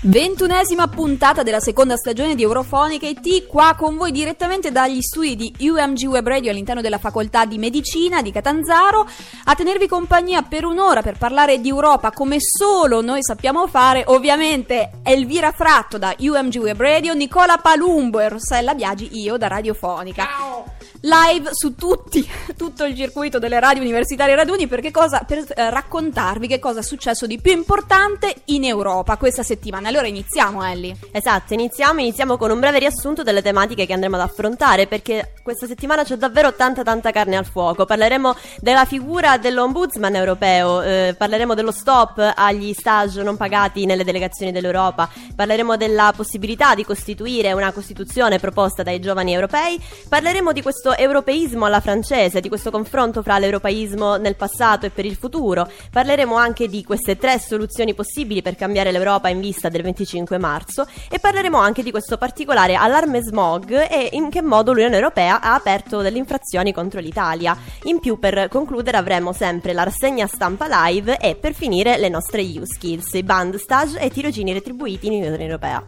21esima puntata della seconda stagione di Eurofonica IT, qua con voi direttamente dagli studi di UMG Web Radio all'interno della facoltà di medicina di Catanzaro, a tenervi compagnia per un'ora per parlare di Europa come solo noi sappiamo fare. Ovviamente Elvira Fratto da UMG Web Radio, Nicola Palumbo e Rossella Biagi, io da Radiofonica. Ciao! Live su tutto il circuito delle radio universitarie raduni per raccontarvi che cosa è successo di più importante in Europa questa settimana. Allora iniziamo, Ellie. Esatto, iniziamo con un breve riassunto delle tematiche che andremo ad affrontare, perché questa settimana c'è davvero tanta carne al fuoco. Parleremo della figura dell'ombudsman europeo, parleremo dello stop agli stage non pagati nelle delegazioni dell'Europa, parleremo della possibilità di costituire una costituzione proposta dai giovani europei, parleremo di questo europeismo alla francese, di questo confronto fra l'europeismo nel passato e per il futuro, parleremo anche di queste 3 soluzioni possibili per cambiare l'Europa in vista del 25 marzo e parleremo anche di questo particolare allarme smog e in che modo l'Unione Europea ha aperto delle infrazioni contro l'Italia. In più, per concludere, avremo sempre la rassegna stampa live e per finire le nostre EU skills, i band, stage e tirocini retribuiti in Unione Europea.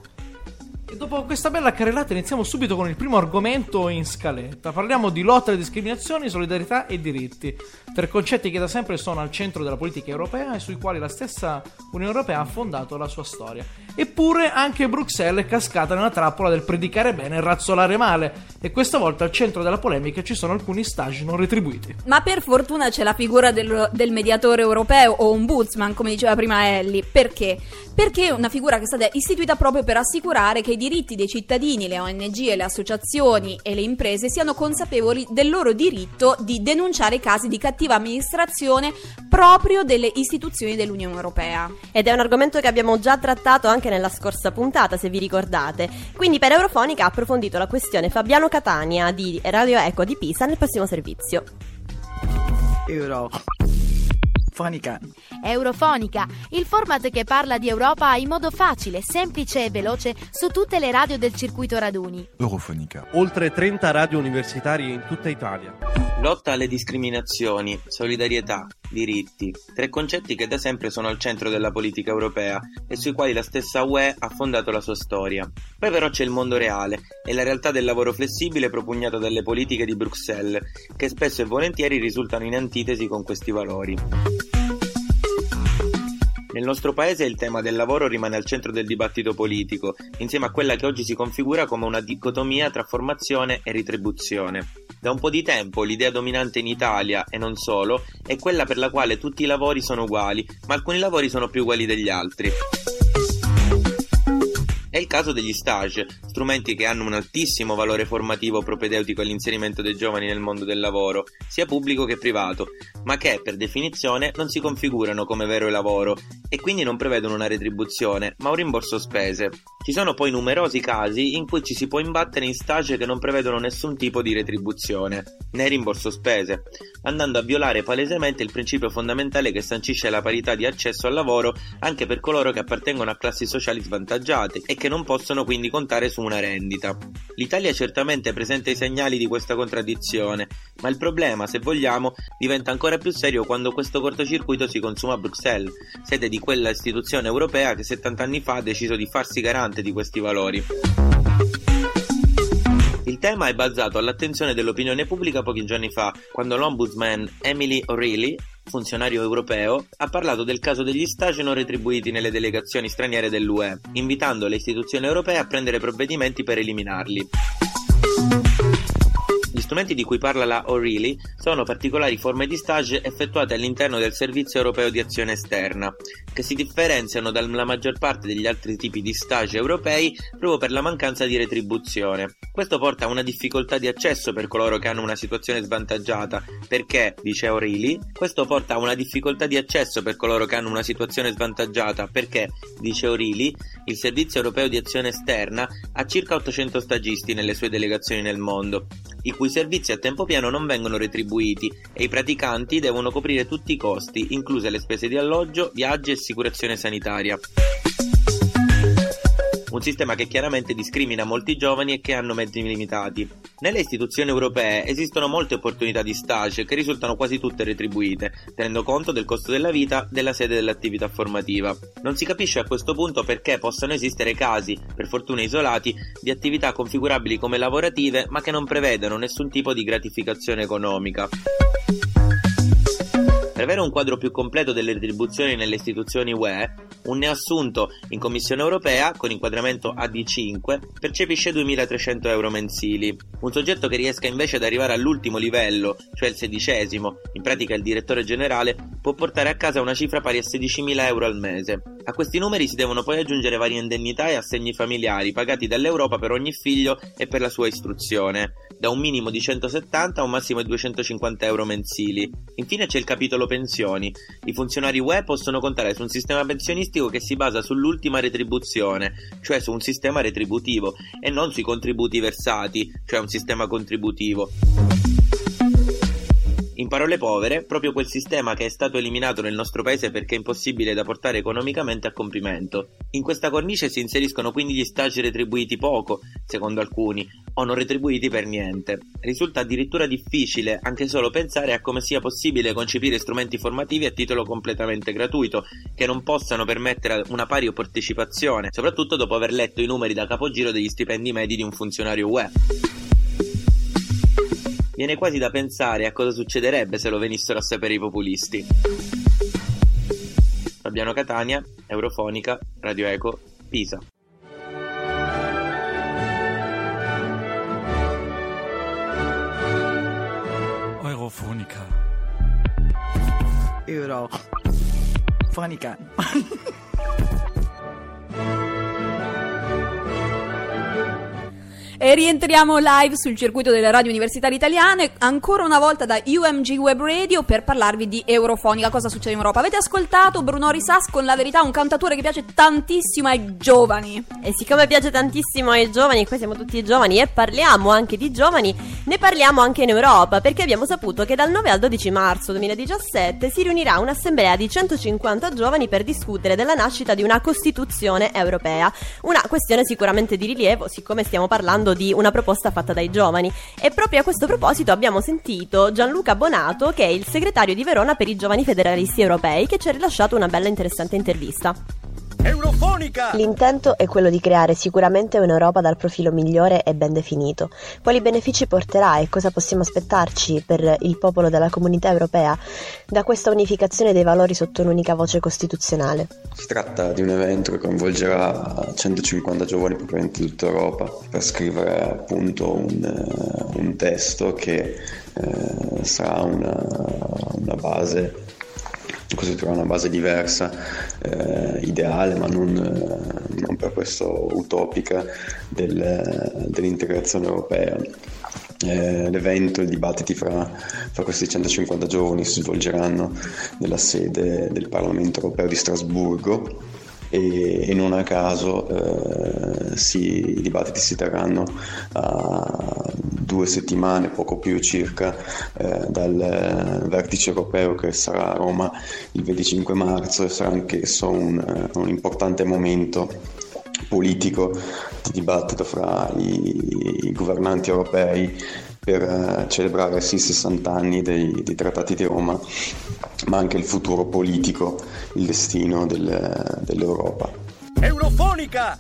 E dopo questa bella carrellata iniziamo subito con il primo argomento in scaletta. Parliamo di lotta alle discriminazioni, solidarietà e diritti. 3 concetti che da sempre sono al centro della politica europea e sui quali la stessa Unione Europea ha fondato la sua storia. Eppure anche Bruxelles è cascata nella trappola del predicare bene e razzolare male, e questa volta al centro della polemica ci sono alcuni stage non retribuiti. Ma per fortuna c'è la figura del mediatore europeo o ombudsman, come diceva prima Ellie. Perché? Perché è una figura che è stata istituita proprio per assicurare che i diritti dei cittadini, le ONG e le associazioni e le imprese siano consapevoli del loro diritto di denunciare casi di cattiva amministrazione proprio delle istituzioni dell'Unione Europea. Ed è un argomento che abbiamo già trattato anche nella scorsa puntata, se vi ricordate. Quindi per Eurofonica ha approfondito la questione Fabiano Catania di Radio Eco di Pisa nel prossimo servizio. Eurofonica, il format che parla di Europa in modo facile, semplice e veloce su tutte le radio del circuito raduni. Eurofonica. Oltre 30 radio universitarie in tutta Italia. Lotta alle discriminazioni, solidarietà, diritti. 3 concetti che da sempre sono al centro della politica europea e sui quali la stessa UE ha fondato la sua storia. Poi però c'è il mondo reale e la realtà del lavoro flessibile propugnato dalle politiche di Bruxelles, che spesso e volentieri risultano in antitesi con questi valori. Nel nostro paese il tema del lavoro rimane al centro del dibattito politico, insieme a quella che oggi si configura come una dicotomia tra formazione e retribuzione. Da un po' di tempo l'idea dominante in Italia, e non solo, è quella per la quale tutti i lavori sono uguali, ma alcuni lavori sono più uguali degli altri. È il caso degli stage, strumenti che hanno un altissimo valore formativo propedeutico all'inserimento dei giovani nel mondo del lavoro, sia pubblico che privato, ma che, per definizione, non si configurano come vero lavoro e quindi non prevedono una retribuzione, ma un rimborso spese. Ci sono poi numerosi casi in cui ci si può imbattere in stage che non prevedono nessun tipo di retribuzione, né rimborso spese, andando a violare palesemente il principio fondamentale che sancisce la parità di accesso al lavoro anche per coloro che appartengono a classi sociali svantaggiate e che non possono quindi contare su una rendita. L'Italia certamente presenta i segnali di questa contraddizione, ma il problema, se vogliamo, diventa ancora più serio quando questo cortocircuito si consuma a Bruxelles, sede di quella istituzione europea che 70 anni fa ha deciso di farsi garante di questi valori. Il tema è balzato all'attenzione dell'opinione pubblica pochi giorni fa, quando l'ombudsman Emily O'Reilly, funzionario europeo, ha parlato del caso degli stage non retribuiti nelle delegazioni straniere dell'UE, invitando le istituzioni europee a prendere provvedimenti per eliminarli. Gli strumenti di cui parla la O'Reilly sono particolari forme di stage effettuate all'interno del Servizio Europeo di Azione Esterna, che si differenziano dalla maggior parte degli altri tipi di stage europei proprio per la mancanza di retribuzione. Questo porta a una difficoltà di accesso per coloro che hanno una situazione svantaggiata, perché, dice O'Reilly, dice O'Reilly, il Servizio Europeo di Azione Esterna ha circa 800 stagisti nelle sue delegazioni nel mondo, i cui servizi a tempo pieno non vengono retribuiti e i praticanti devono coprire tutti i costi, incluse le spese di alloggio, viaggi e assicurazione sanitaria. un sistema che chiaramente discrimina molti giovani e che hanno mezzi limitati. Nelle istituzioni europee esistono molte opportunità di stage che risultano quasi tutte retribuite, tenendo conto del costo della vita della sede dell'attività formativa. Non si capisce a questo punto perché possano esistere casi, per fortuna isolati, di attività configurabili come lavorative ma che non prevedano nessun tipo di gratificazione economica. Per avere un quadro più completo delle retribuzioni nelle istituzioni UE, un neoassunto in Commissione Europea, con inquadramento AD5, percepisce 2.300 euro mensili. Un soggetto che riesca invece ad arrivare all'ultimo livello, cioè il 16°, in pratica il direttore generale, può portare a casa una cifra pari a 16.000 euro al mese. A questi numeri si devono poi aggiungere varie indennità e assegni familiari pagati dall'Europa per ogni figlio e per la sua istruzione, da un minimo di 170 a un massimo di 250 euro mensili. Infine c'è il capitolo pensioni. I funzionari UE possono contare su un sistema pensionistico che si basa sull'ultima retribuzione, cioè su un sistema retributivo, e non sui contributi versati, cioè un sistema contributivo. In parole povere, proprio quel sistema che è stato eliminato nel nostro paese perché è impossibile da portare economicamente a compimento. In questa cornice si inseriscono quindi gli stage retribuiti poco, secondo alcuni, o non retribuiti per niente. Risulta addirittura difficile anche solo pensare a come sia possibile concepire strumenti formativi a titolo completamente gratuito, che non possano permettere una pari partecipazione, soprattutto dopo aver letto i numeri da capogiro degli stipendi medi di un funzionario UE. Viene quasi da pensare a cosa succederebbe se lo venissero a sapere i populisti. Fabiano Catania, Eurofonica, Radio Eco, Pisa. Eurofonica. Eurofonica. E rientriamo live sul circuito delle radio universitarie italiane, ancora una volta da UMG Web Radio, per parlarvi di Eurofonica. Cosa succede in Europa? Avete ascoltato Bruno Risas con La Verità, un cantautore che piace tantissimo ai giovani. E siccome piace tantissimo ai giovani, qua siamo tutti giovani e parliamo anche di giovani, ne parliamo anche in Europa, perché abbiamo saputo che dal 9 al 12 marzo 2017 si riunirà un'assemblea di 150 giovani per discutere della nascita di una Costituzione europea. Una questione sicuramente di rilievo, siccome stiamo parlando di una proposta fatta dai giovani. E proprio a questo proposito abbiamo sentito Gianluca Bonato, che è il segretario di Verona per i giovani federalisti europei, che ci ha rilasciato una bella e interessante intervista. Eurofonica! L'intento è quello di creare sicuramente un'Europa dal profilo migliore e ben definito. Quali benefici porterà e cosa possiamo aspettarci per il popolo della comunità europea da questa unificazione dei valori sotto un'unica voce costituzionale? Si tratta di un evento che coinvolgerà 150 giovani provenienti da tutta Europa per scrivere appunto un testo che sarà una base, costituirà una base diversa, ideale ma non per questo utopica dell'integrazione europea. L'evento, i dibattiti fra questi 150 giovani si svolgeranno nella sede del Parlamento europeo di Strasburgo e non a caso i dibattiti si terranno a 2 settimane, poco più circa, dal vertice europeo che sarà a Roma il 25 marzo e sarà anch'esso un importante momento politico di dibattito fra i governanti europei per celebrare i 60 anni dei trattati di Roma, ma anche il futuro politico, il destino dell'Europa. Eurofonica!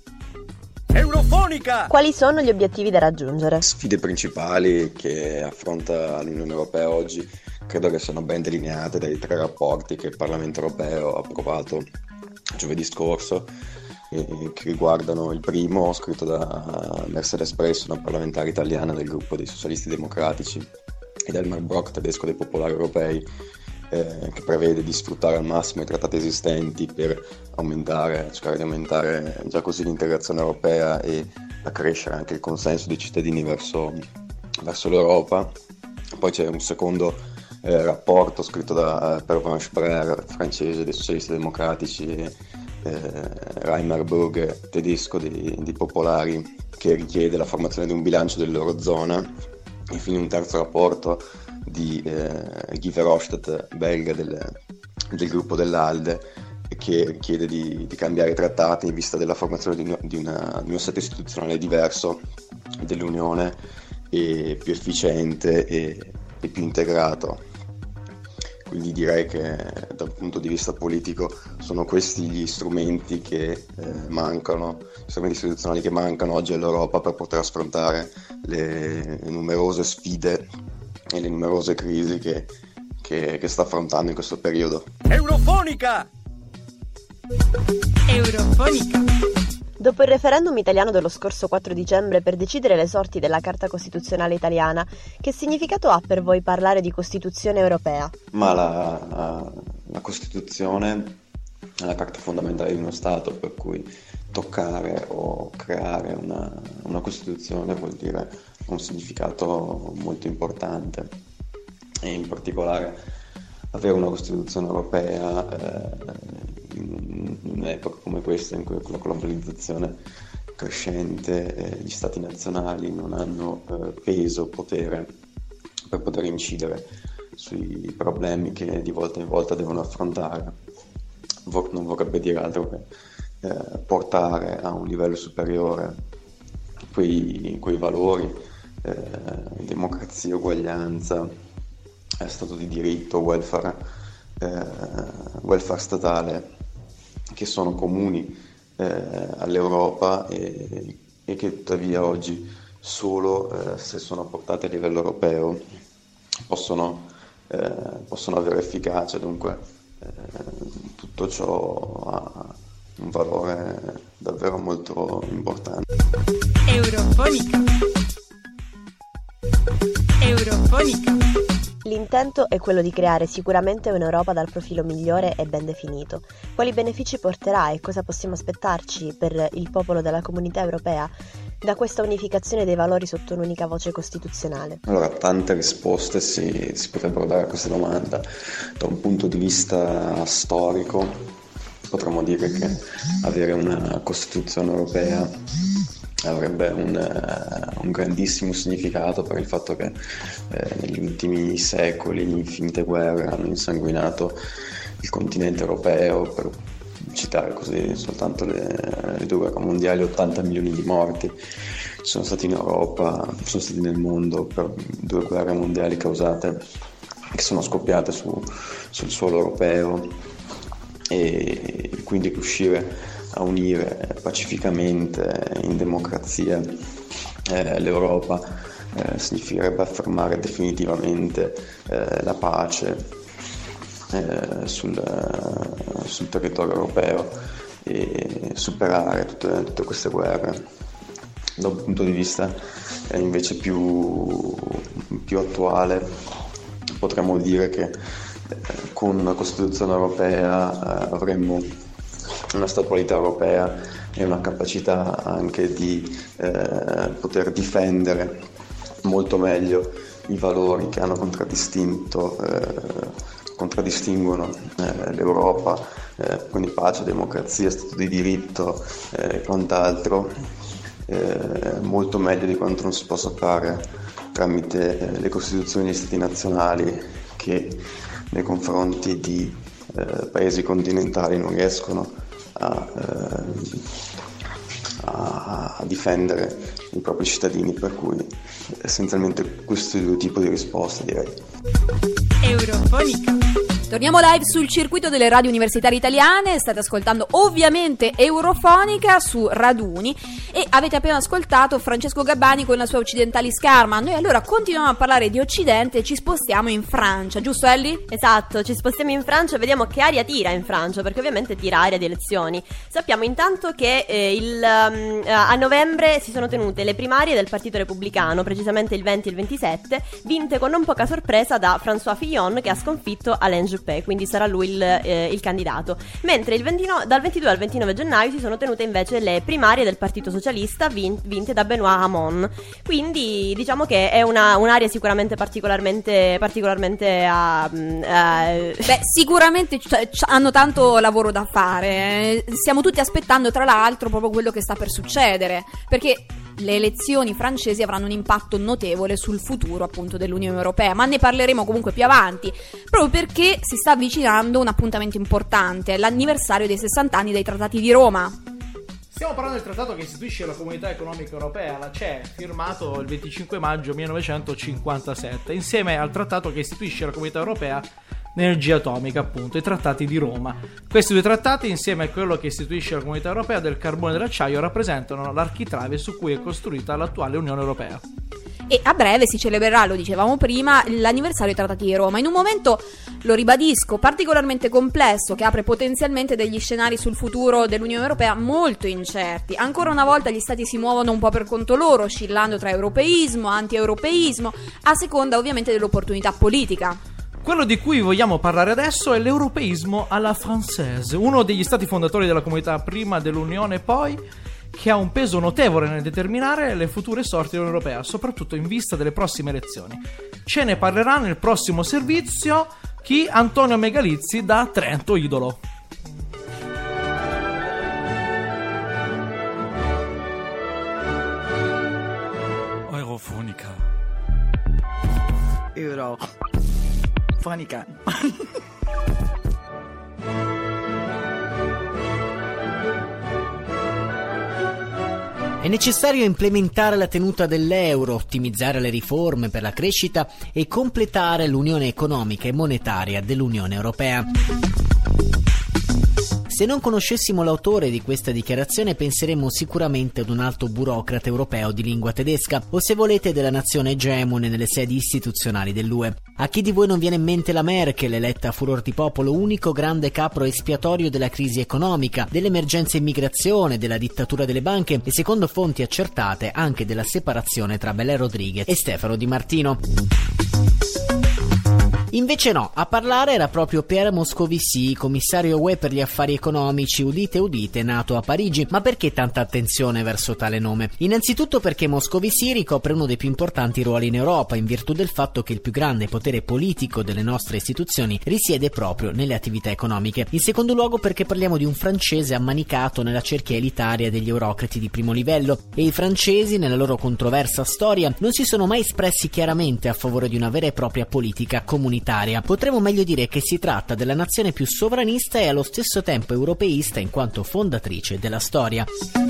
Eurofonica! Quali sono gli obiettivi da raggiungere? Sfide principali che affronta l'Unione Europea oggi credo che siano ben delineate dai 3 rapporti che il Parlamento Europeo ha approvato giovedì scorso, che riguardano il primo, scritto da Mercedes Bresso, una parlamentare italiana del gruppo dei socialisti democratici, e da Elmar Brok, tedesco dei popolari europei, che prevede di sfruttare al massimo i trattati esistenti per cercare di aumentare già così l'integrazione europea e accrescere anche il consenso dei cittadini verso l'Europa. Poi c'è un secondo rapporto scritto da Pervenche Perez, francese dei socialisti democratici, e Reimer Böge, tedesco dei popolari, che richiede la formazione di un bilancio dell'Eurozona. E infine un terzo rapporto di Guy Verhofstadt, belga, del gruppo dell'ALDE, che chiede di cambiare i trattati in vista della formazione di uno stato istituzionale diverso dell'Unione e più efficiente e più integrato. Quindi direi che dal punto di vista politico sono questi gli strumenti che mancano, gli strumenti istituzionali che mancano oggi all'Europa per poter affrontare le numerose sfide e le numerose crisi che sta affrontando in questo periodo. Eurofonica! Dopo il referendum italiano dello scorso 4 dicembre per decidere le sorti della Carta Costituzionale italiana, che significato ha per voi parlare di Costituzione europea? Ma la Costituzione è la carta fondamentale di uno Stato, per cui toccare o creare una Costituzione vuol dire un significato molto importante, e in particolare avere una Costituzione europea in un'epoca come questa, in cui con la globalizzazione crescente gli stati nazionali non hanno peso, potere per poter incidere sui problemi che di volta in volta devono affrontare. Non vorrebbe dire altro che portare a un livello superiore quei valori, democrazia, uguaglianza, Stato di diritto, welfare statale, che sono comuni all'Europa e che tuttavia oggi solo se sono portate a livello europeo possono avere efficacia. Dunque tutto ciò ha un valore davvero molto importante. Eurofonica. L'intento è quello di creare sicuramente un'Europa dal profilo migliore e ben definito. Quali benefici porterà e cosa possiamo aspettarci per il popolo della Comunità Europea da questa unificazione dei valori sotto un'unica voce costituzionale? Allora, tante risposte si potrebbero dare a questa domanda. Da un punto di vista storico potremmo dire che avere una Costituzione europea avrebbe un grandissimo significato per il fatto che negli ultimi secoli infinite guerre hanno insanguinato il continente europeo. Per citare così soltanto le 2 guerre mondiali, 80 milioni di morti ci sono stati in Europa, sono stati nel mondo per 2 guerre mondiali che sono scoppiate sul suolo europeo, e quindi riuscire a unire pacificamente in democrazia l'Europa significherebbe affermare definitivamente la pace sul territorio europeo e superare tutte queste guerre. Da un punto di vista invece più attuale potremmo dire che con una Costituzione europea avremmo una statualità europea e una capacità anche di poter difendere molto meglio i valori che hanno contraddistinguono l'Europa, quindi pace, democrazia, Stato di diritto e quant'altro, molto meglio di quanto non si possa fare tramite le Costituzioni degli Stati nazionali, che nei confronti di paesi continentali non riescono a difendere i propri cittadini, per cui essenzialmente questi 2 tipi di risposte, direi. Eurofonica. Torniamo live sul circuito delle radio universitarie italiane, state ascoltando ovviamente Eurofonica su Raduni e avete appena ascoltato Francesco Gabbani con la sua Occidentalis Karma. Noi allora continuiamo a parlare di Occidente e ci spostiamo in Francia, giusto Ellie? Esatto, ci spostiamo in Francia e vediamo che aria tira in Francia, perché ovviamente tira aria di elezioni. Sappiamo intanto che a novembre si sono tenute le primarie del Partito Repubblicano, precisamente il 20 e il 27, vinte con non poca sorpresa da François Fillon, che ha sconfitto Alain Juppé, quindi sarà lui il candidato. Mentre dal 22 al 29 gennaio si sono tenute invece le primarie del Partito Socialista, vinte da Benoît Hamon. Quindi diciamo che è un'area sicuramente particolarmente sicuramente hanno tanto lavoro da fare. Stiamo tutti aspettando tra l'altro proprio quello che sta per succedere, perché le elezioni francesi avranno un impatto notevole sul futuro appunto dell'Unione Europea, ma ne parleremo comunque più avanti, proprio perché si sta avvicinando un appuntamento importante, l'anniversario dei 60 anni dei Trattati di Roma. Stiamo parlando del trattato che istituisce la Comunità Economica Europea, la CE, firmato il 25 maggio 1957, insieme al trattato che istituisce la Comunità Europea Energia Atomica, appunto, i trattati di Roma. Questi due trattati, insieme a quello che istituisce la Comunità Europea del carbone e dell'acciaio, rappresentano l'architrave su cui è costruita l'attuale Unione Europea. E a breve si celebrerà, lo dicevamo prima, l'anniversario dei Trattati di Roma, in un momento, lo ribadisco, particolarmente complesso, che apre potenzialmente degli scenari sul futuro dell'Unione Europea molto incerti. Ancora una volta gli stati si muovono un po' per conto loro, oscillando tra europeismo, anti-europeismo, a seconda ovviamente dell'opportunità politica. Quello di cui vogliamo parlare adesso è l'europeismo alla française, uno degli stati fondatori della comunità prima dell'Unione poi, che ha un peso notevole nel determinare le future sorti dell'Unione Europea, soprattutto in vista delle prossime elezioni. Ce ne parlerà nel prossimo servizio chi? Antonio Megalizzi da Trento Idolo. Eurofonica. Eurofonica. È necessario implementare la tenuta dell'euro, ottimizzare le riforme per la crescita e completare l'unione economica e monetaria dell'Unione Europea. Se non conoscessimo l'autore di questa dichiarazione penseremmo sicuramente ad un alto burocrate europeo di lingua tedesca o, se volete, della nazione egemone nelle sedi istituzionali dell'UE. A chi di voi non viene in mente la Merkel, eletta a furor di popolo, unico grande capro espiatorio della crisi economica, dell'emergenza immigrazione, della dittatura delle banche e, secondo fonti accertate, anche della separazione tra Belè Rodriguez e Stefano Di Martino? Invece no, a parlare era proprio Pierre Moscovici, commissario UE per gli affari economici, udite udite, nato a Parigi. Ma perché tanta attenzione verso tale nome? Innanzitutto perché Moscovici ricopre uno dei più importanti ruoli in Europa, in virtù del fatto che il più grande potere politico delle nostre istituzioni risiede proprio nelle attività economiche. In secondo luogo perché parliamo di un francese ammanicato nella cerchia elitaria degli eurocrati di primo livello, e i francesi, nella loro controversa storia, non si sono mai espressi chiaramente a favore di una vera e propria politica comunitaria. Potremmo meglio dire che si tratta della nazione più sovranista e allo stesso tempo europeista in quanto fondatrice della storia.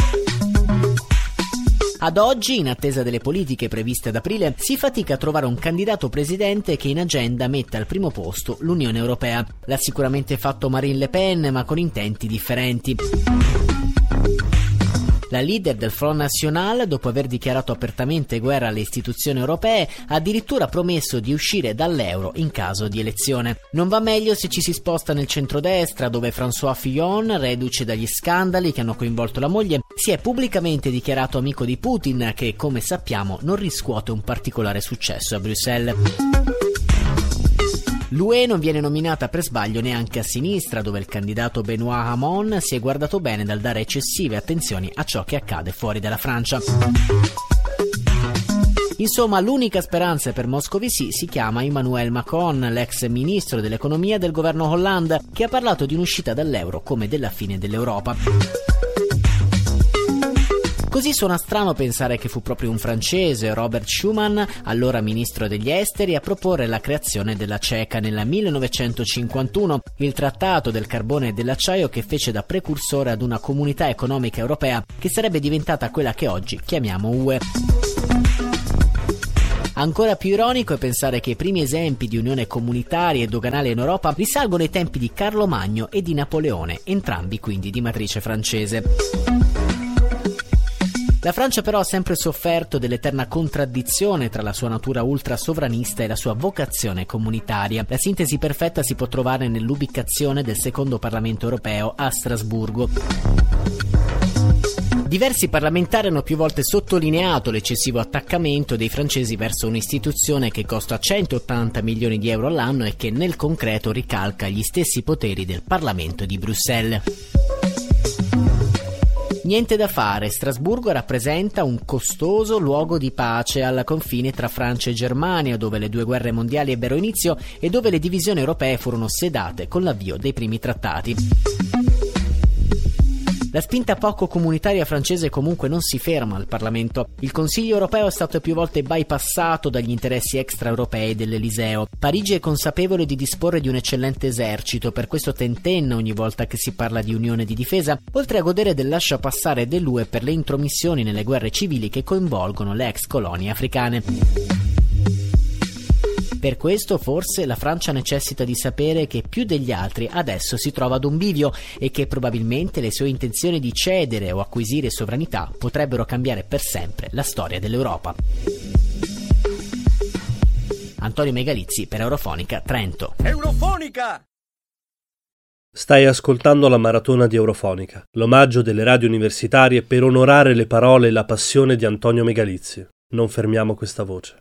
Ad oggi, in attesa delle politiche previste ad aprile, si fatica a trovare un candidato presidente che in agenda metta al primo posto l'Unione Europea. L'ha sicuramente fatto Marine Le Pen, ma con intenti differenti. La leader del Front National, dopo aver dichiarato apertamente guerra alle istituzioni europee, ha addirittura promesso di uscire dall'euro in caso di elezione. Non va meglio se ci si sposta nel centrodestra, dove François Fillon, reduce dagli scandali che hanno coinvolto la moglie, si è pubblicamente dichiarato amico di Putin, che, come sappiamo, non riscuote un particolare successo a Bruxelles. L'UE non viene nominata per sbaglio neanche a sinistra, dove il candidato Benoît Hamon si è guardato bene dal dare eccessive attenzioni a ciò che accade fuori dalla Francia. Insomma, l'unica speranza per Moscovici si chiama Emmanuel Macron, l'ex ministro dell'economia del governo Hollande, che ha parlato di un'uscita dall'euro come della fine dell'Europa. Così suona strano pensare che fu proprio un francese, Robert Schuman, allora ministro degli esteri, a proporre la creazione della CECA nel 1951, il trattato del carbone e dell'acciaio che fece da precursore ad una comunità economica europea che sarebbe diventata quella che oggi chiamiamo UE. Ancora più ironico è pensare che i primi esempi di unione comunitaria e doganale in Europa risalgono ai tempi di Carlo Magno e di Napoleone, entrambi quindi di matrice francese. La Francia però ha sempre sofferto dell'eterna contraddizione tra la sua natura ultrasovranista e la sua vocazione comunitaria. La sintesi perfetta si può trovare nell'ubicazione del secondo Parlamento europeo a Strasburgo. Diversi parlamentari hanno più volte sottolineato l'eccessivo attaccamento dei francesi verso un'istituzione che costa 180 milioni di euro all'anno e che nel concreto ricalca gli stessi poteri del Parlamento di Bruxelles. Niente da fare, Strasburgo rappresenta un costoso luogo di pace alla confine tra Francia e Germania, dove le due guerre mondiali ebbero inizio e dove le divisioni europee furono sedate con l'avvio dei primi trattati. La spinta poco comunitaria francese comunque non si ferma al Parlamento. Il Consiglio europeo è stato più volte bypassato dagli interessi extraeuropei dell'Eliseo. Parigi è consapevole di disporre di un eccellente esercito, per questo tentenna ogni volta che si parla di unione di difesa, oltre a godere del lasciapassare dell'UE per le intromissioni nelle guerre civili che coinvolgono le ex colonie africane. Per questo forse la Francia necessita di sapere che più degli altri adesso si trova ad un bivio e che probabilmente le sue intenzioni di cedere o acquisire sovranità potrebbero cambiare per sempre la storia dell'Europa. Antonio Megalizzi per Eurofonica, Trento. Eurofonica! Stai ascoltando la maratona di Eurofonica, l'omaggio delle radio universitarie per onorare le parole e la passione di Antonio Megalizzi. Non fermiamo questa voce.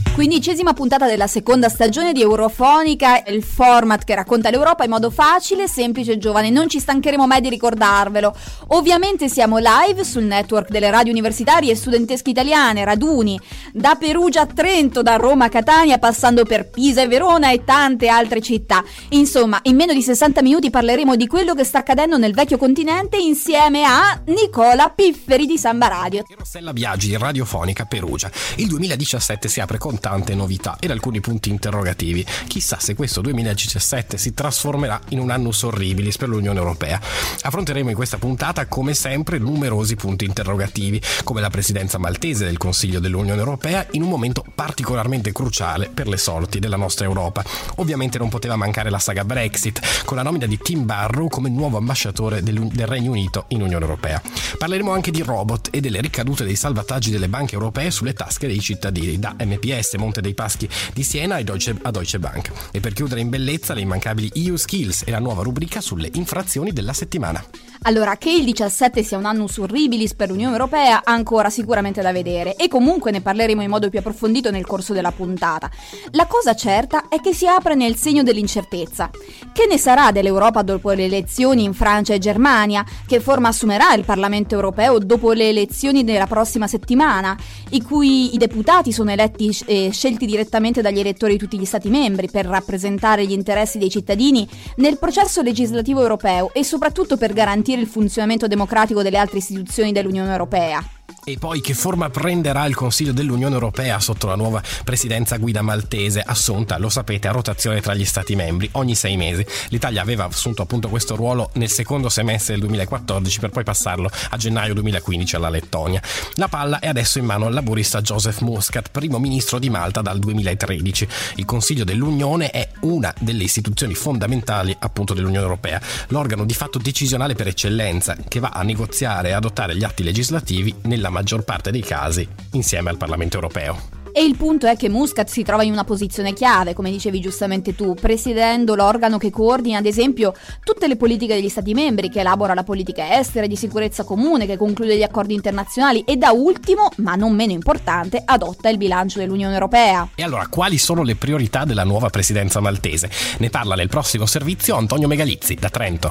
15ª puntata della seconda stagione di Eurofonica, il format che racconta l'Europa in modo facile, semplice e giovane. Non ci stancheremo mai di ricordarvelo. Ovviamente siamo live sul network delle radio universitarie e studentesche italiane, Raduni, da Perugia a Trento, da Roma a Catania, passando per Pisa e Verona e tante altre città. Insomma, in meno di 60 minuti parleremo di quello che sta accadendo nel vecchio continente insieme a Nicola Pifferi di Samba Radio. Rossella Biagi di Radiofonica Perugia. Il 2017 si apre con tante novità ed alcuni punti interrogativi. Chissà se questo 2017 si trasformerà in un annus horribilis per l'Unione Europea. Affronteremo in questa puntata, come sempre, numerosi punti interrogativi, come la presidenza maltese del Consiglio dell'Unione Europea in un momento particolarmente cruciale per le sorti della nostra Europa. Ovviamente non poteva mancare la saga Brexit, con la nomina di Tim Barrow come nuovo ambasciatore del Regno Unito in Unione Europea. Parleremo anche di robot e delle ricadute dei salvataggi delle banche europee sulle tasche dei cittadini, da MPS, Monte dei Paschi di Siena a Deutsche Bank. E per chiudere in bellezza, le immancabili EU Skills e la nuova rubrica sulle infrazioni della settimana. Allora, che il 17 sia un annus horribilis per l'Unione Europea ancora sicuramente da vedere, e comunque ne parleremo in modo più approfondito nel corso della puntata. La cosa certa è che si apre nel segno dell'incertezza. Che ne sarà dell'Europa dopo le elezioni in Francia e Germania? Che forma assumerà il Parlamento Europeo dopo le elezioni della prossima settimana, in cui i deputati sono eletti e scelti direttamente dagli elettori di tutti gli Stati membri per rappresentare gli interessi dei cittadini nel processo legislativo europeo e soprattutto per garantire il funzionamento democratico delle altre istituzioni dell'Unione Europea. E poi che forma prenderà il Consiglio dell'Unione Europea sotto la nuova presidenza guida maltese, assunta, lo sapete, a rotazione tra gli Stati membri ogni 6 mesi. L'Italia aveva assunto appunto questo ruolo nel secondo semestre del 2014 per poi passarlo a gennaio 2015 alla Lettonia. La palla è adesso in mano al laburista Joseph Muscat, primo ministro di Malta dal 2013. Il Consiglio dell'Unione è una delle istituzioni fondamentali appunto dell'Unione Europea, l'organo di fatto decisionale per eccellenza che va a negoziare e adottare gli atti legislativi nella maggior parte dei casi insieme al Parlamento Europeo. E il punto è che Muscat si trova in una posizione chiave, come dicevi giustamente tu, presiedendo l'organo che coordina ad esempio tutte le politiche degli Stati membri, che elabora la politica estera e di sicurezza comune, che conclude gli accordi internazionali e da ultimo, ma non meno importante, adotta il bilancio dell'Unione Europea. E allora, quali sono le priorità della nuova presidenza maltese? Ne parla nel prossimo servizio Antonio Megalizzi da Trento.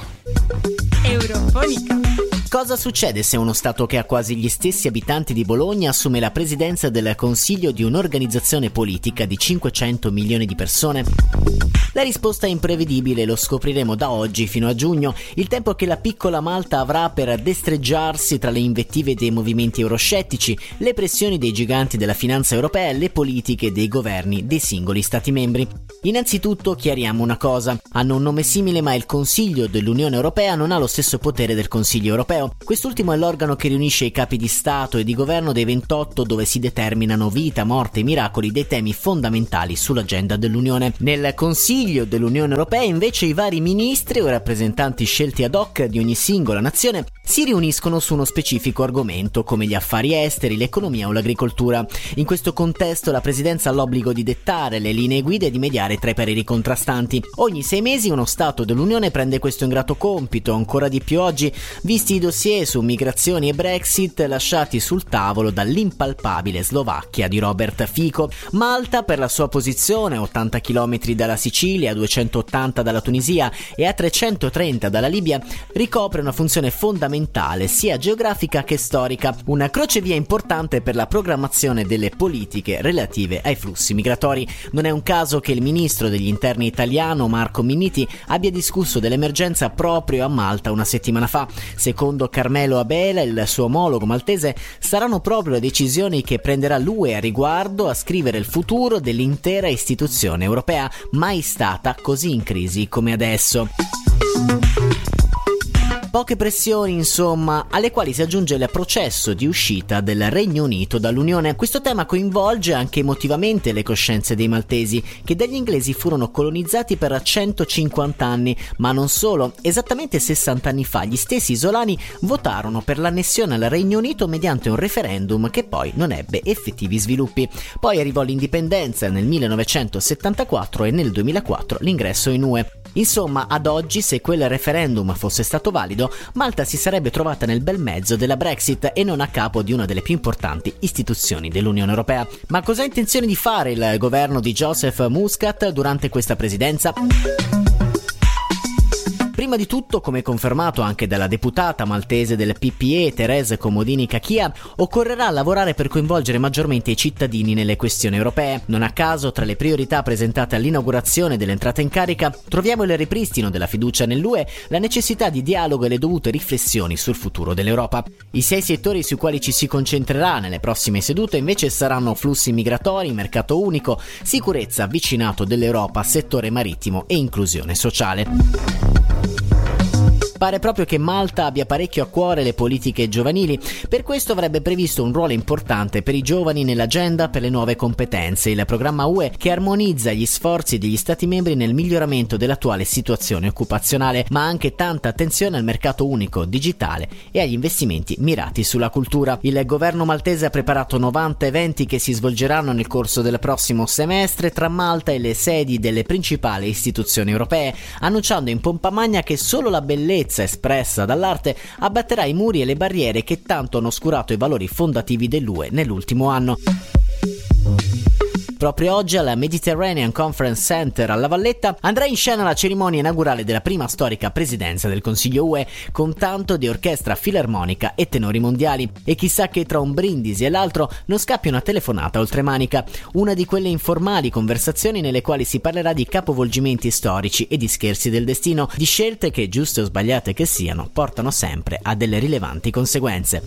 Eurofonica. Cosa succede se uno Stato che ha quasi gli stessi abitanti di Bologna assume la presidenza del Consiglio di un'organizzazione politica di 500 milioni di persone? La risposta è imprevedibile, lo scopriremo da oggi fino a giugno, il tempo che la piccola Malta avrà per destreggiarsi tra le invettive dei movimenti euroscettici, le pressioni dei giganti della finanza europea e le politiche dei governi dei singoli Stati membri. Innanzitutto chiariamo una cosa: hanno un nome simile, ma il Consiglio dell'Unione Europea non ha lo stesso potere del Consiglio europeo. Quest'ultimo è l'organo che riunisce i capi di Stato e di governo dei 28, dove si determinano vita, morte e miracoli dei temi fondamentali sull'agenda dell'Unione. Nel Consiglio dell'Unione Europea invece i vari ministri o rappresentanti scelti ad hoc di ogni singola nazione si riuniscono su uno specifico argomento, come gli affari esteri, l'economia o l'agricoltura. In questo contesto la Presidenza ha l'obbligo di dettare le linee guida e di mediare tra i pareri contrastanti. Ogni 6 mesi uno Stato dell'Unione prende questo ingrato compito, ancora di più oggi, visti i dossier su migrazioni e Brexit lasciati sul tavolo dall'impalpabile Slovacchia di Robert Fico. Malta, per la sua posizione, 80 km dalla Sicilia, 280 dalla Tunisia e a 330 dalla Libia, ricopre una funzione fondamentale fondamentale sia geografica che storica, una crocevia importante per la programmazione delle politiche relative ai flussi migratori. Non è un caso che il ministro degli interni italiano Marco Minniti abbia discusso dell'emergenza proprio a Malta una settimana fa. Secondo Carmelo Abela, il suo omologo maltese, saranno proprio le decisioni che prenderà l'UE a riguardo a scrivere il futuro dell'intera istituzione europea, mai stata così in crisi come adesso. Poche pressioni, insomma, alle quali si aggiunge il processo di uscita del Regno Unito dall'Unione. Questo tema coinvolge anche emotivamente le coscienze dei maltesi, che dagli inglesi furono colonizzati per 150 anni, ma non solo. Esattamente 60 anni fa gli stessi isolani votarono per l'annessione al Regno Unito mediante un referendum che poi non ebbe effettivi sviluppi. Poi arrivò l'indipendenza nel 1974 e nel 2004 l'ingresso in UE. Insomma, ad oggi, se quel referendum fosse stato valido, Malta si sarebbe trovata nel bel mezzo della Brexit e non a capo di una delle più importanti istituzioni dell'Unione Europea. Ma cosa ha intenzione di fare il governo di Joseph Muscat durante questa presidenza? Prima di tutto, come confermato anche dalla deputata maltese del PPE Thérèse Comodini Cachia, occorrerà lavorare per coinvolgere maggiormente i cittadini nelle questioni europee. Non a caso, tra le priorità presentate all'inaugurazione dell'entrata in carica, troviamo il ripristino della fiducia nell'UE, la necessità di dialogo e le dovute riflessioni sul futuro dell'Europa. I 6 settori sui quali ci si concentrerà nelle prossime sedute invece saranno flussi migratori, mercato unico, sicurezza, vicinato dell'Europa, settore marittimo e inclusione sociale. Pare proprio che Malta abbia parecchio a cuore le politiche giovanili, per questo avrebbe previsto un ruolo importante per i giovani nell'agenda per le nuove competenze, il programma UE che armonizza gli sforzi degli Stati membri nel miglioramento dell'attuale situazione occupazionale, ma anche tanta attenzione al mercato unico digitale e agli investimenti mirati sulla cultura. Il governo maltese ha preparato 90 eventi che si svolgeranno nel corso del prossimo semestre tra Malta e le sedi delle principali istituzioni europee, annunciando in pompa magna che solo la bellezza espressa dall'arte abbatterà i muri e le barriere che tanto hanno oscurato i valori fondativi dell'UE nell'ultimo anno. Proprio oggi al Mediterranean Conference Center a La Valletta andrà in scena la cerimonia inaugurale della prima storica presidenza del Consiglio UE, con tanto di orchestra filarmonica e tenori mondiali. E chissà che tra un brindisi e l'altro non scappi una telefonata oltremanica, una di quelle informali conversazioni nelle quali si parlerà di capovolgimenti storici e di scherzi del destino, di scelte che, giuste o sbagliate che siano, portano sempre a delle rilevanti conseguenze.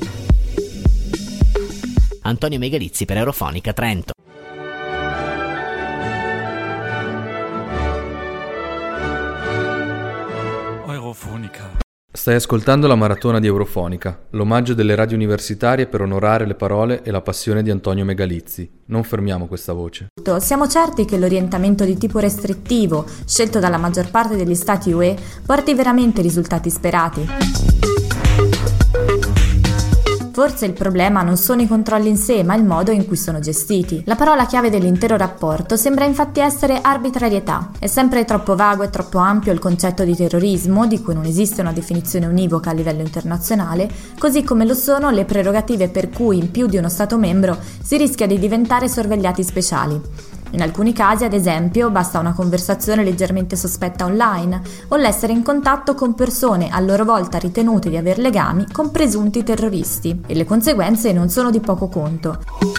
Antonio Megalizzi per Eurofonica Trento. Stai ascoltando la maratona di Eurofonica, l'omaggio delle radio universitarie per onorare le parole e la passione di Antonio Megalizzi. Non fermiamo questa voce. Siamo certi che l'orientamento di tipo restrittivo, scelto dalla maggior parte degli Stati UE, porti veramente i risultati sperati. Forse il problema non sono i controlli in sé, ma il modo in cui sono gestiti. La parola chiave dell'intero rapporto sembra infatti essere arbitrarietà. È sempre troppo vago e troppo ampio il concetto di terrorismo, di cui non esiste una definizione univoca a livello internazionale, così come lo sono le prerogative per cui in più di uno Stato membro si rischia di diventare sorvegliati speciali. In alcuni casi, ad esempio, basta una conversazione leggermente sospetta online o l'essere in contatto con persone a loro volta ritenute di aver legami con presunti terroristi, e le conseguenze non sono di poco conto.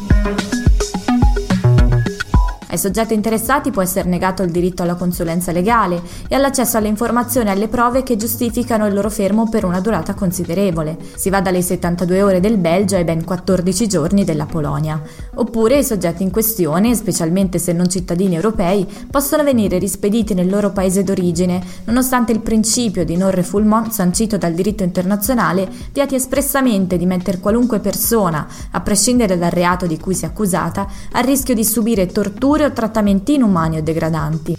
Ai soggetti interessati può essere negato il diritto alla consulenza legale e all'accesso alle informazioni e alle prove che giustificano il loro fermo per una durata considerevole. Si va dalle 72 ore del Belgio ai ben 14 giorni della Polonia. Oppure i soggetti in questione, specialmente se non cittadini europei, possono venire rispediti nel loro paese d'origine, nonostante il principio di non-refoulement sancito dal diritto internazionale vieti espressamente di mettere qualunque persona, a prescindere dal reato di cui sia accusata, a rischio di subire torture o trattamenti inumani o degradanti.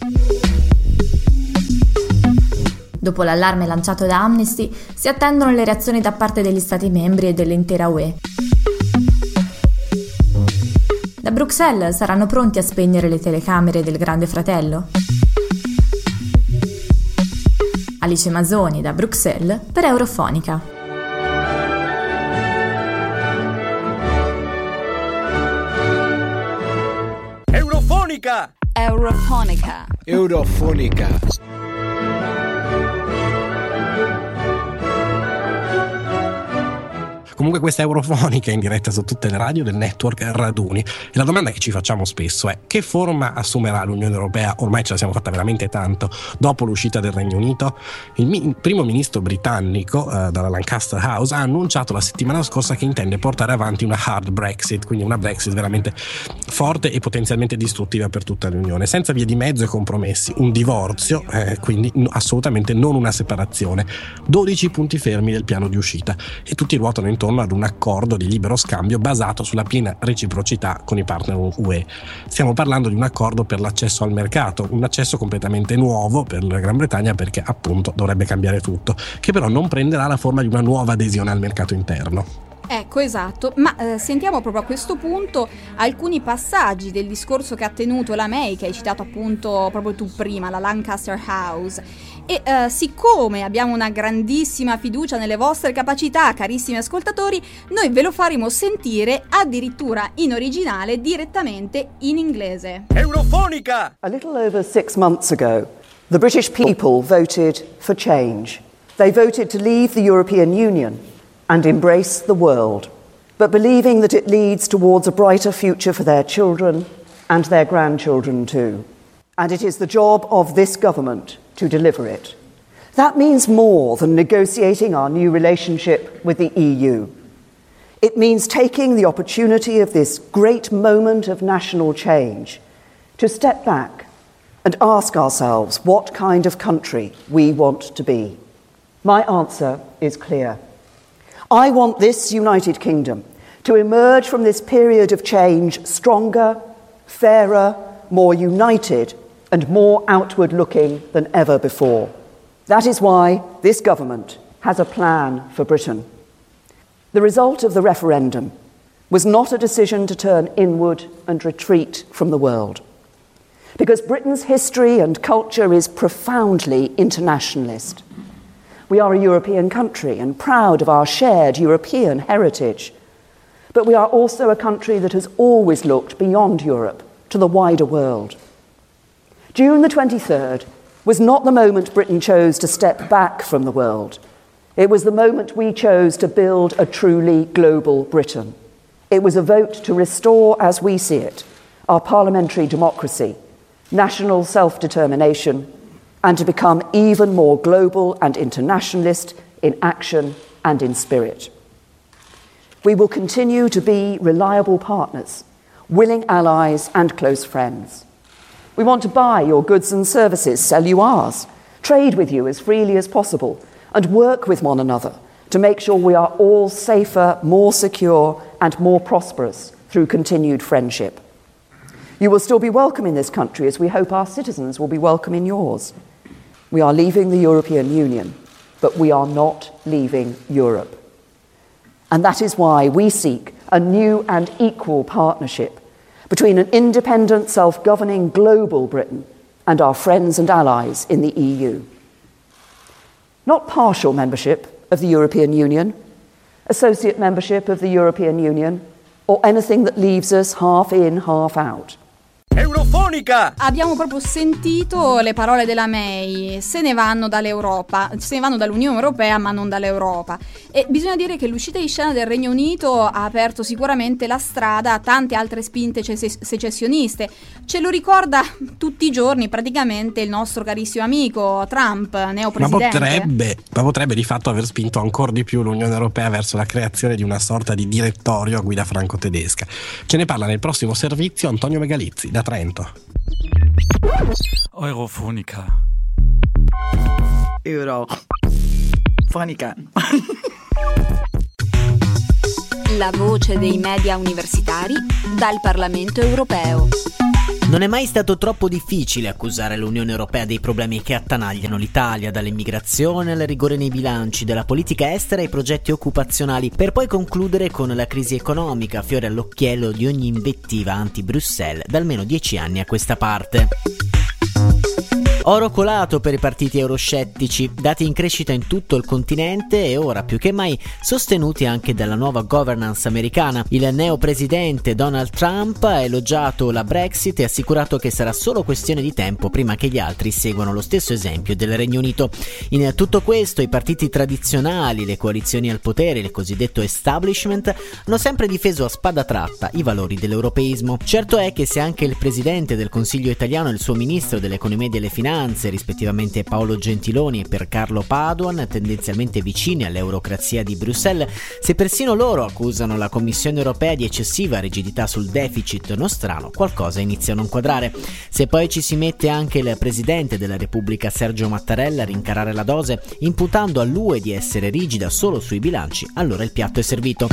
Dopo l'allarme lanciato da Amnesty, si attendono le reazioni da parte degli Stati membri e dell'intera UE. Da Bruxelles saranno pronti a spegnere le telecamere del Grande Fratello? Alice Masoni da Bruxelles per Eurofonica. Eurofonica! Eurofonica. Eurofonica. Comunque questa è Eurofonica in diretta su tutte le radio del network Raduni, e la domanda che ci facciamo spesso è: che forma assumerà l'Unione Europea? Ormai ce la siamo fatta veramente tanto dopo l'uscita del Regno Unito. Il primo ministro britannico dalla Lancaster House ha annunciato la settimana scorsa che intende portare avanti una hard Brexit, quindi una Brexit veramente forte e potenzialmente distruttiva per tutta l'Unione, senza vie di mezzo e compromessi, un divorzio, quindi assolutamente non una separazione. 12 punti fermi del piano di uscita, e tutti ruotano intorno ad un accordo di libero scambio basato sulla piena reciprocità con i partner UE. Stiamo parlando di un accordo per l'accesso al mercato, un accesso completamente nuovo per la Gran Bretagna, perché appunto dovrebbe cambiare tutto, che però non prenderà la forma di una nuova adesione al mercato interno. Ecco, esatto, ma sentiamo proprio a questo punto alcuni passaggi del discorso che ha tenuto la May, che hai citato appunto proprio tu prima, la Lancaster House. E siccome abbiamo una grandissima fiducia nelle vostre capacità, carissimi ascoltatori, noi ve lo faremo sentire addirittura in originale, direttamente in inglese. Eurofonica! A little over 6 months ago, the British people voted for change. They voted to leave the European Union and embrace the world, but believing that it leads towards a brighter future for their children and their grandchildren too. And it is the job of this government to deliver it. That means more than negotiating our new relationship with the EU. It means taking the opportunity of this great moment of national change to step back and ask ourselves what kind of country we want to be. My answer is clear. I want this United Kingdom to emerge from this period of change stronger, fairer, more united and more outward-looking than ever before. That is why this government has a plan for Britain. The result of the referendum was not a decision to turn inward and retreat from the world, because Britain's history and culture is profoundly internationalist. We are a European country and proud of our shared European heritage, but we are also a country that has always looked beyond Europe to the wider world. June the 23rd was not the moment Britain chose to step back from the world. It was the moment we chose to build a truly global Britain. It was a vote to restore, as we see it, our parliamentary democracy, national self-determination, and to become even more global and internationalist in action and in spirit. We will continue to be reliable partners, willing allies and close friends. We want to buy your goods and services, sell you ours, trade with you as freely as possible, and work with one another to make sure we are all safer, more secure, and more prosperous through continued friendship. You will still be welcome in this country, as we hope our citizens will be welcome in yours. We are leaving the European Union, but we are not leaving Europe. And that is why we seek a new and equal partnership between an independent, self-governing global Britain and our friends and allies in the EU. Not partial membership of the European Union, associate membership of the European Union, or anything that leaves us half in, half out. Eurofonica! Abbiamo proprio sentito le parole della May: se ne vanno dall'Europa, se ne vanno dall'Unione Europea ma non dall'Europa. E bisogna dire che l'uscita di scena del Regno Unito ha aperto sicuramente la strada a tante altre spinte secessioniste. Ce lo ricorda tutti i giorni praticamente il nostro carissimo amico Trump, neopresidente. Ma potrebbe di fatto aver spinto ancora di più l'Unione Europea verso la creazione di una sorta di direttorio a guida franco-tedesca. Ce ne parla nel prossimo servizio Antonio Megalizzi da Trento. Eurofonica. Eurofonica. La voce dei media universitari dal Parlamento europeo. Non è mai stato troppo difficile accusare l'Unione Europea dei problemi che attanagliano l'Italia, dall'immigrazione al rigore nei bilanci, dalla politica estera ai progetti occupazionali, per poi concludere con la crisi economica, fiore all'occhiello di ogni invettiva anti-Bruxelles da almeno 10 anni a questa parte. Oro colato per i partiti euroscettici, dati in crescita in tutto il continente e ora più che mai sostenuti anche dalla nuova governance americana. Il neopresidente Donald Trump ha elogiato la Brexit e assicurato che sarà solo questione di tempo prima che gli altri seguano lo stesso esempio del Regno Unito. In tutto questo i partiti tradizionali, le coalizioni al potere, il cosiddetto establishment, hanno sempre difeso a spada tratta i valori dell'europeismo. Certo è che se anche il presidente del Consiglio italiano e il suo ministro dell'economia e delle finanze, rispettivamente Paolo Gentiloni e Piercarlo Padoan, tendenzialmente vicini all'eurocrazia di Bruxelles, se persino loro accusano la Commissione europea di eccessiva rigidità sul deficit nostrano, qualcosa inizia a non quadrare. Se poi ci si mette anche il presidente della Repubblica Sergio Mattarella a rincarare la dose, imputando all'UE di essere rigida solo sui bilanci, allora il piatto è servito.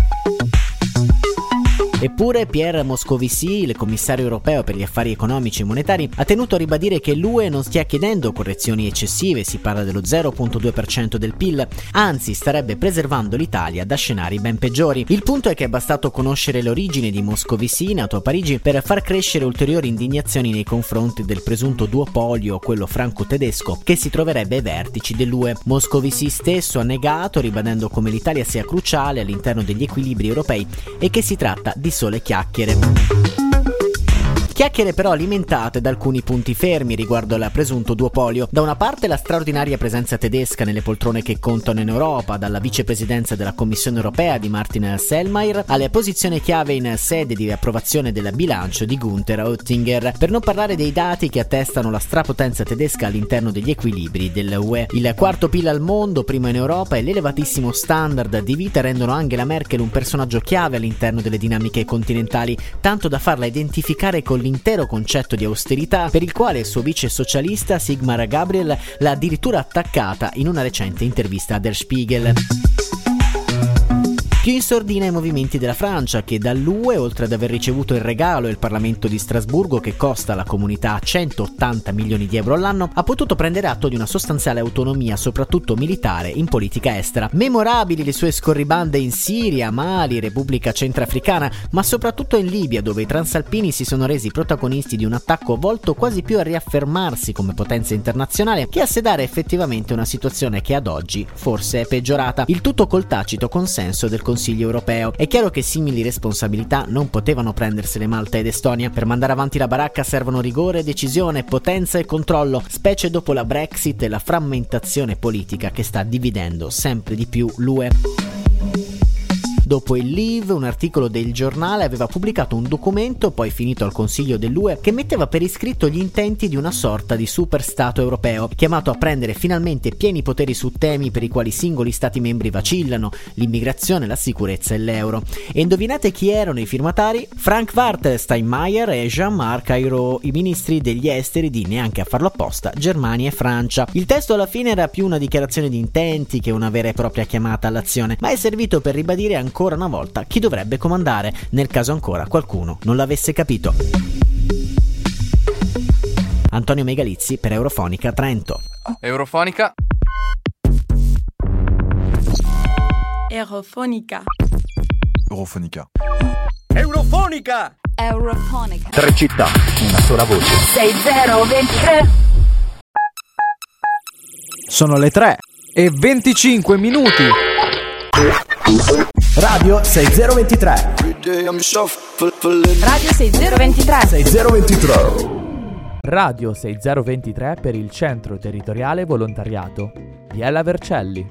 Eppure Pierre Moscovici, il commissario europeo per gli affari economici e monetari, ha tenuto a ribadire che l'UE non stia chiedendo correzioni eccessive, si parla dello 0,2% del PIL, anzi starebbe preservando l'Italia da scenari ben peggiori. Il punto è che è bastato conoscere l'origine di Moscovici, nato a Parigi, per far crescere ulteriori indignazioni nei confronti del presunto duopolio, quello franco-tedesco, che si troverebbe ai vertici dell'UE. Moscovici stesso ha negato, ribadendo come l'Italia sia cruciale all'interno degli equilibri europei e che si tratta di sole chiacchiere. Chiacchiere però alimentate da alcuni punti fermi riguardo al presunto duopolio. Da una parte la straordinaria presenza tedesca nelle poltrone che contano in Europa, dalla vicepresidenza della Commissione europea di Martin Selmayr alle posizioni chiave in sede di approvazione del bilancio di Günther Oettinger, per non parlare dei dati che attestano la strapotenza tedesca all'interno degli equilibri dell'UE. Il quarto PIL al mondo, primo in Europa, e l'elevatissimo standard di vita rendono Angela Merkel un personaggio chiave all'interno delle dinamiche continentali, tanto da farla identificare con l'intero concetto di austerità, per il quale il suo vice socialista Sigmar Gabriel l'ha addirittura attaccata in una recente intervista a Der Spiegel. Più in sordina i movimenti della Francia, che dall'UE, oltre ad aver ricevuto il regalo del Parlamento di Strasburgo che costa alla comunità 180 milioni di euro all'anno, ha potuto prendere atto di una sostanziale autonomia, soprattutto militare, in politica estera. Memorabili le sue scorribande in Siria, Mali, Repubblica Centrafricana, ma soprattutto in Libia, dove i transalpini si sono resi protagonisti di un attacco volto quasi più a riaffermarsi come potenza internazionale che a sedare effettivamente una situazione che ad oggi forse è peggiorata. Il tutto col tacito consenso del Consiglio europeo. È chiaro che simili responsabilità non potevano prendersele Malta ed Estonia. Per mandare avanti la baracca servono rigore, decisione, potenza e controllo, specie dopo la Brexit e la frammentazione politica che sta dividendo sempre di più l'UE. Dopo il Leave, un articolo del giornale aveva pubblicato un documento, poi finito al Consiglio dell'UE, che metteva per iscritto gli intenti di una sorta di superstato europeo, chiamato a prendere finalmente pieni poteri su temi per i quali singoli stati membri vacillano: l'immigrazione, la sicurezza e l'euro. E indovinate chi erano i firmatari? Frank-Walter Steinmeier e Jean-Marc Ayrault, i ministri degli esteri di, neanche a farlo apposta, Germania e Francia. Il testo alla fine era più una dichiarazione di intenti che una vera e propria chiamata all'azione, ma è servito per ribadire ancora una volta chi dovrebbe comandare, nel caso ancora qualcuno non l'avesse capito. Antonio Megalizzi per Eurofonica Trento. Eurofonica. Eurofonica. Eurofonica. Eurofonica. Eurofonica. 3 città, una sola voce. 6023. Sono le 3:25. Radio 6023. Radio 6023. 6023. Radio 6023 per il Centro Territoriale Volontariato. Biella Vercelli.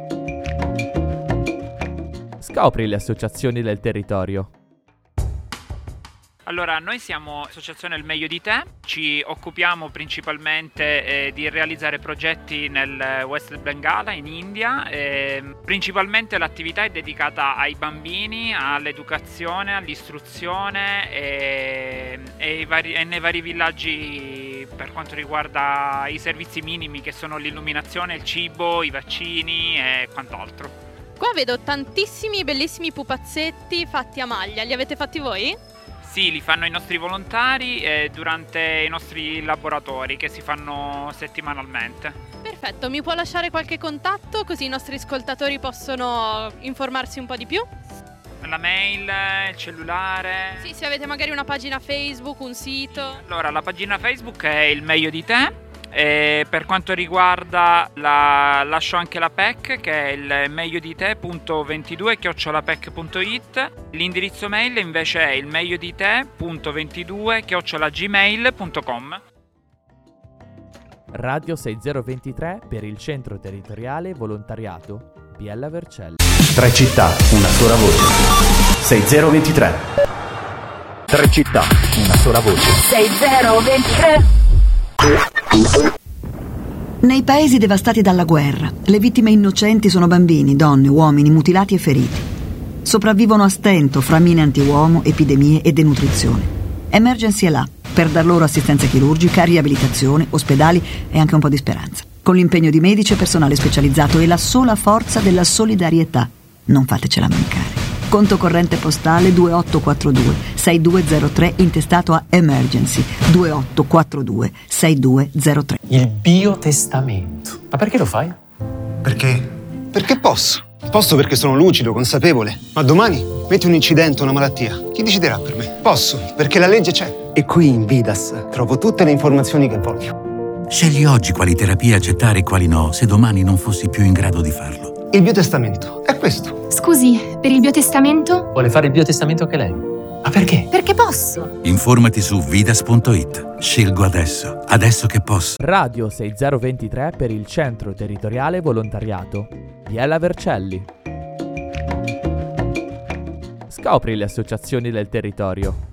Scopri le associazioni del territorio. Allora, noi siamo Associazione Il Meglio di Te, ci occupiamo principalmente di realizzare progetti nel West Bengala, in India. Principalmente l'attività è dedicata ai bambini, all'educazione, all'istruzione e nei vari villaggi per quanto riguarda i servizi minimi che sono l'illuminazione, il cibo, i vaccini e quant'altro. Qua vedo tantissimi bellissimi pupazzetti fatti a maglia, li avete fatti voi? Sì, li fanno i nostri volontari durante i nostri laboratori che si fanno settimanalmente. Perfetto, mi può lasciare qualche contatto così i nostri ascoltatori possono informarsi un po' di più? La mail, il cellulare. Sì, se avete magari una pagina Facebook, un sito. Allora, la pagina Facebook è Il Meglio di Te E per quanto riguarda lascio anche la PEC, che è il megliodite.22@pec.it. L'indirizzo mail invece è il megliodite.22@gmail.com. Radio 6023 per il Centro Territoriale Volontariato Biella Vercelli. 3 città, una sola voce. 6023. 3 città, una sola voce. 6023. Nei paesi devastati dalla guerra, le vittime innocenti sono bambini, donne, uomini mutilati e feriti. Sopravvivono a stento fra mine antiuomo, epidemie e denutrizione. Emergency è là per dar loro assistenza chirurgica, riabilitazione, ospedali e anche un po' di speranza. Con l'impegno di medici e personale specializzato e la sola forza della solidarietà. Non fatecela mancare. Conto corrente postale 2842 6203 intestato a Emergency 2842 6203. Il biotestamento. Ma perché lo fai? Perché posso. Posso perché sono lucido, consapevole. Ma domani metti un incidente, una malattia. Chi deciderà per me? Posso, perché la legge c'è. E qui in Vidas trovo tutte le informazioni che voglio. Scegli oggi quali terapie accettare e quali no, se domani non fossi più in grado di farlo. Il biotestamento è questo. Scusi, per il biotestamento? Vuole fare il biotestamento anche lei? Ma perché? Perché posso. Informati su vidas.it. Scelgo adesso che posso. Radio 6023 per il Centro Territoriale Volontariato Biella Vercelli. Scopri le associazioni del territorio.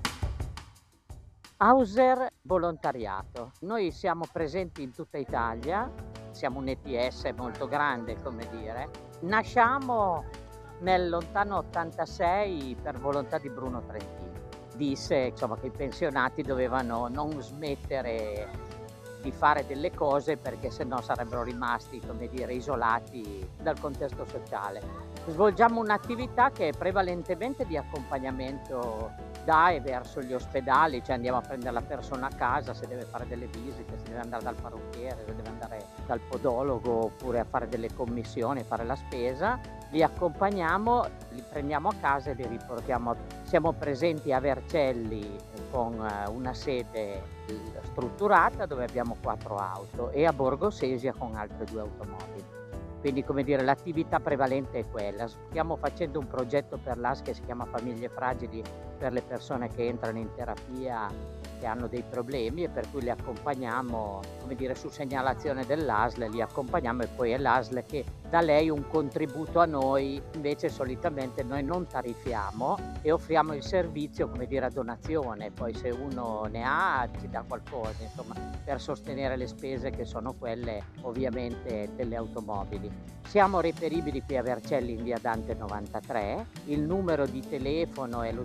Hauser Volontariato. Noi siamo presenti in tutta Italia, siamo un ETS molto grande, come dire. Nasciamo nel lontano 86 per volontà di Bruno Trentini. Disse insomma, che i pensionati dovevano non smettere di fare delle cose perché sennò sarebbero rimasti, come dire, isolati dal contesto sociale. Svolgiamo un'attività che è prevalentemente di accompagnamento da e verso gli ospedali, cioè andiamo a prendere la persona a casa se deve fare delle visite, se deve andare dal parrucchiere, se deve andare dal podologo oppure a fare delle commissioni, fare la spesa. Li accompagniamo, li prendiamo a casa e li riportiamo. Siamo presenti a Vercelli con una sede strutturata dove abbiamo 4 auto e a Borgo Sesia con altre 2 automobili. Quindi, come dire, l'attività prevalente è quella. Stiamo facendo un progetto per l'AS che si chiama Famiglie Fragili per le persone che entrano in terapia che hanno dei problemi e per cui li accompagniamo, come dire, su segnalazione dell'ASL, li accompagniamo e poi è l'ASL che dà lei un contributo a noi. Invece solitamente noi non tariffiamo e offriamo il servizio, come dire, a donazione, poi se uno ne ha ci dà qualcosa, insomma, per sostenere le spese che sono quelle ovviamente delle automobili. Siamo reperibili qui a Vercelli in via Dante 93, il numero di telefono è lo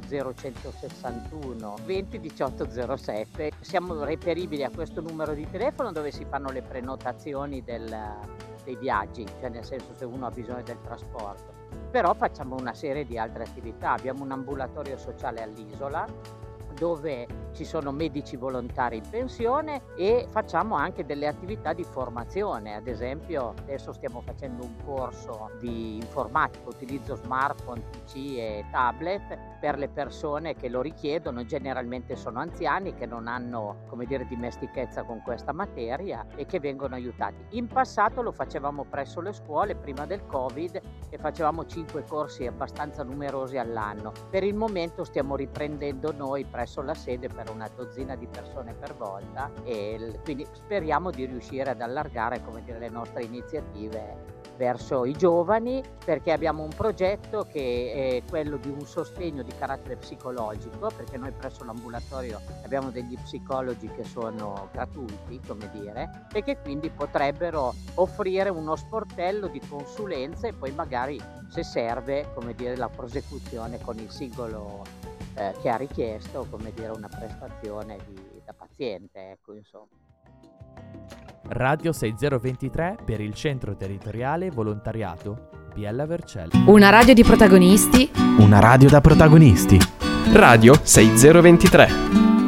0161 20 18 07. Siamo reperibili a questo numero di telefono dove si fanno le prenotazioni dei viaggi, cioè nel senso se uno ha bisogno del trasporto. Però facciamo una serie di altre attività, abbiamo un ambulatorio sociale all'Isola dove ci sono medici volontari in pensione e facciamo anche delle attività di formazione. Ad esempio adesso stiamo facendo un corso di informatica, utilizzo smartphone, PC e tablet per le persone che lo richiedono, generalmente sono anziani che non hanno, come dire, dimestichezza con questa materia e che vengono aiutati. In passato lo facevamo presso le scuole prima del Covid e facevamo 5 corsi abbastanza numerosi all'anno. Per il momento stiamo riprendendo noi presso la sede per una dozzina di persone per volta e quindi speriamo di riuscire ad allargare, come dire, le nostre iniziative verso i giovani, perché abbiamo un progetto che è quello di un sostegno di carattere psicologico, perché noi presso l'ambulatorio abbiamo degli psicologi che sono gratuiti, come dire, e che quindi potrebbero offrire uno sportello di consulenze e poi magari, se serve, come dire, la prosecuzione con il singolo che ha richiesto, come dire, una prestazione da paziente, ecco, insomma. Radio 6023 per il Centro Territoriale Volontariato Biella Vercelli. Una radio di protagonisti. Una radio da protagonisti. Radio 6023.